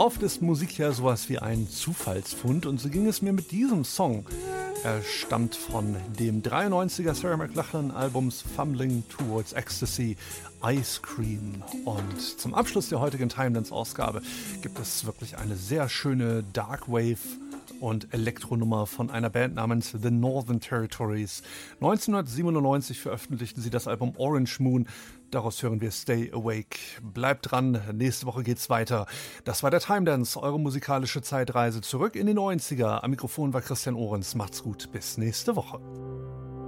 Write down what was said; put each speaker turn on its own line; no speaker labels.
Oft ist Musik ja sowas wie ein Zufallsfund und so ging es mir mit diesem Song. Er stammt von dem 93er Sarah McLachlan Albums Fumbling Towards Ecstasy, Ice Cream. Und zum Abschluss der heutigen Timedance-Ausgabe gibt es wirklich eine sehr schöne Darkwave und Elektronummer von einer Band namens The Northern Territories. 1997 veröffentlichten sie das Album Orange Moon. Daraus hören wir Stay Awake. Bleibt dran, nächste Woche geht's weiter. Das war der Timedance, eure musikalische Zeitreise zurück in die 90er. Am Mikrofon war Christian Ohrens. Macht's gut, bis nächste Woche.